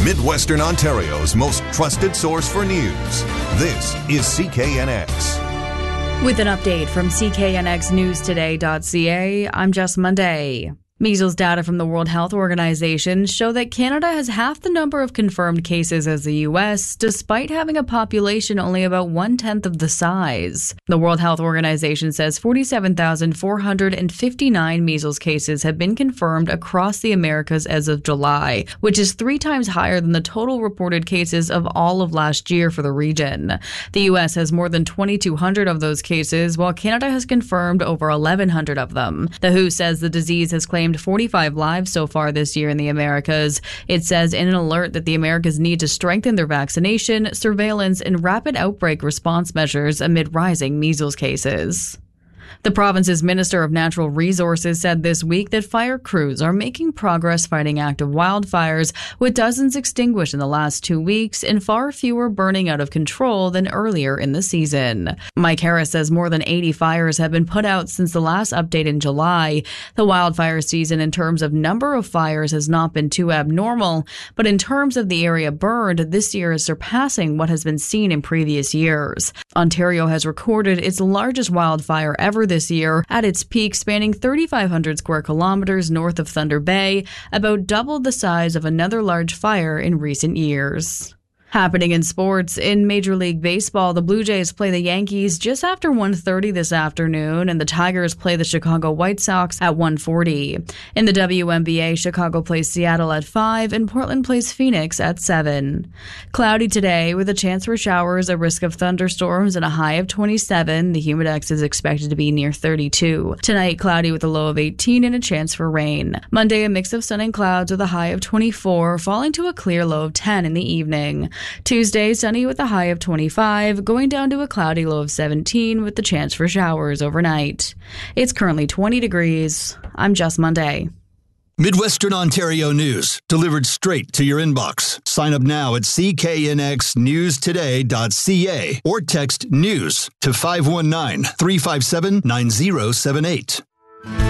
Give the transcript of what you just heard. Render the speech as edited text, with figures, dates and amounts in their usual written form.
Midwestern Ontario's most trusted source for news. This is CKNX. With an update from CKNXNewsToday.ca, I'm Jess Monday. Measles data from the World Health Organization show that Canada has half the number of confirmed cases as the U.S., despite having a population only about 1/10 of the size. The World Health Organization says 47,459 measles cases have been confirmed across the Americas as of July, which is 3 times higher than the total reported cases of all of last year for the region. The U.S. has more than 2,200 of those cases, while Canada has confirmed over 1,100 of them. The WHO says the disease has claimed 45 lives so far this year in the Americas. It says in an alert that the Americas need to strengthen their vaccination, surveillance, and rapid outbreak response measures amid rising measles cases. The province's Minister of Natural Resources said this week that fire crews are making progress fighting active wildfires, with dozens extinguished in the last 2 weeks and far fewer burning out of control than earlier in the season. Mike Harris says more than 80 fires have been put out since the last update in July. The wildfire season in terms of number of fires has not been too abnormal, but in terms of the area burned, this year is surpassing what has been seen in previous years. Ontario has recorded its largest wildfire ever this year, at its peak spanning 3,500 square kilometers north of Thunder Bay, about double the size of another large fire in recent years. Happening in sports, in Major League Baseball, the Blue Jays play the Yankees just after 1:30 this afternoon, and the Tigers play the Chicago White Sox at 1:40. In the WNBA, Chicago plays Seattle at 5, and Portland plays Phoenix at 7. Cloudy today, with a chance for showers, a risk of thunderstorms, and a high of 27. The humidex is expected to be near 32. Tonight, cloudy with a low of 18 and a chance for rain. Monday, a mix of sun and clouds with a high of 24, falling to a clear low of 10 in the evening. Tuesday, sunny with a high of 25, going down to a cloudy low of 17 with the chance for showers overnight. It's currently 20 degrees. I'm Jess Monday. Midwestern Ontario news, delivered straight to your inbox. Sign up now at CKNXNewsToday.ca or text NEWS to 519-357-9078.